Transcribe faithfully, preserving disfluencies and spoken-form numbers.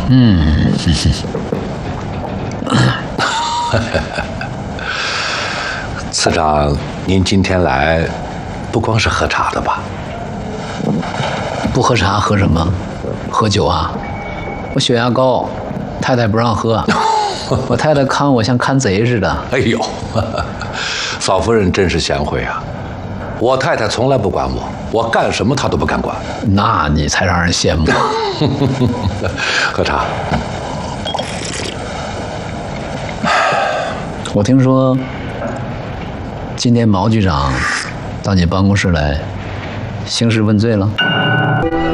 嗯， 次长，您今天来，不光是喝茶的吧？ 不喝茶喝什么？喝酒啊！我血压高，太太不让喝。我太太看我像看贼似的。 哎呦，嫂夫人真是贤惠啊！我太太从来不管我，我干什么她都不敢管。 那你才让人羡慕。 喝茶。 我听说今天毛局长到你办公室来兴师问罪了。